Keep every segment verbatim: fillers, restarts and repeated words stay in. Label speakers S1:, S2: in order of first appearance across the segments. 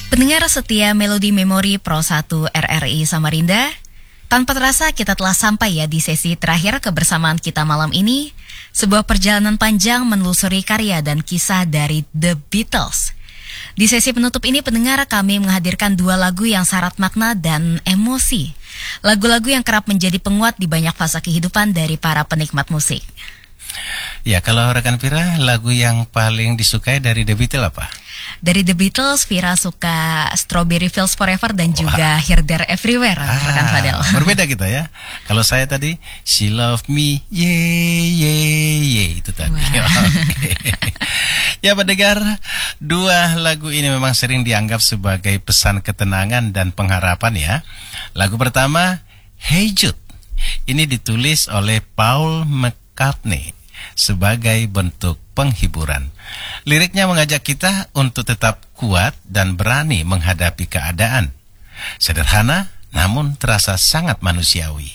S1: Pendengar setia Melodi Memori Pro satu R R I Samarinda, tanpa terasa kita telah sampai ya di sesi terakhir kebersamaan kita malam ini. Sebuah perjalanan panjang menelusuri karya dan kisah dari The Beatles. Di sesi penutup ini pendengar kami menghadirkan dua lagu yang syarat makna dan emosi. Lagu-lagu yang kerap menjadi penguat di banyak fase kehidupan dari para penikmat musik.
S2: Ya, kalau rekan Vira, lagu yang paling disukai dari The Beatles apa?
S1: Dari The Beatles, Vira suka Strawberry Fields Forever dan juga Here There Everywhere,
S2: ah,
S1: rekan Fadel.
S2: Berbeda kita ya. Kalau saya tadi She Love Me, yeah yeah yeah, itu tadi. Okay. Ya pendengar, dua lagu ini memang sering dianggap sebagai pesan ketenangan dan pengharapan ya. Lagu pertama, Hey Jude. Ini ditulis oleh Paul McCartney sebagai bentuk penghiburan. Liriknya mengajak kita untuk tetap kuat dan berani menghadapi keadaan. Sederhana, namun terasa sangat manusiawi.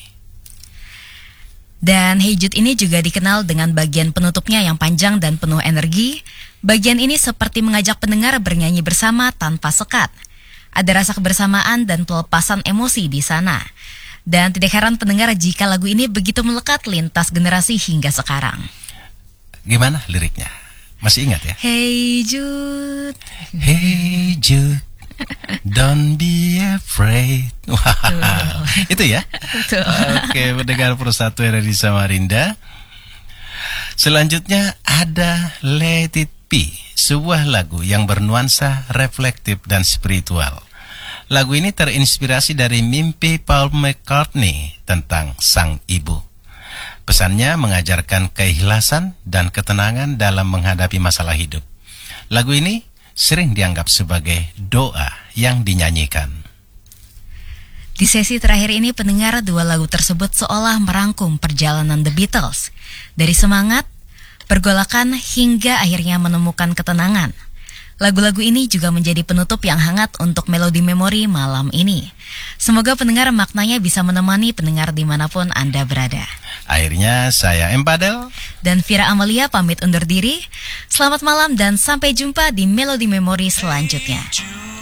S1: Dan Hey Jude ini juga dikenal dengan bagian penutupnya yang panjang dan penuh energi. Bagian ini seperti mengajak pendengar bernyanyi bersama tanpa sekat. Ada rasa kebersamaan dan pelepasan emosi di sana. Dan tidak heran pendengar jika lagu ini begitu melekat lintas generasi hingga sekarang.
S2: Gimana liriknya? Masih ingat ya?
S1: Hey Jude,
S2: Hey Jude, don't be afraid. Wow. Itu ya?
S1: Betul.
S2: Oke, pendengar Pro satu R R I Samarinda. Selanjutnya ada Let It Be, sebuah lagu yang bernuansa reflektif dan spiritual. Lagu ini terinspirasi dari mimpi Paul McCartney tentang sang ibu. Pesannya mengajarkan keikhlasan dan ketenangan dalam menghadapi masalah hidup. Lagu ini sering dianggap sebagai doa yang dinyanyikan.
S1: Di sesi terakhir ini pendengar dua lagu tersebut seolah merangkum perjalanan The Beatles. Dari semangat, pergolakan hingga akhirnya menemukan ketenangan. Lagu-lagu ini juga menjadi penutup yang hangat untuk Melodi Memori malam ini. Semoga pendengar maknanya bisa menemani pendengar dimanapun Anda berada.
S2: Akhirnya saya M. Padel
S1: dan Vira Amalia pamit undur diri. Selamat malam dan sampai jumpa di Melodi Memori selanjutnya.